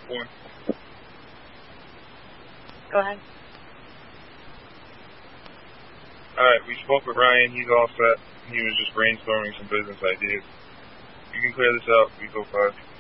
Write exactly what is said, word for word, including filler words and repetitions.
One. Go ahead. Alright, we spoke with Ryan. He's all set. He was just brainstorming some business ideas. You can clear this out. We go five.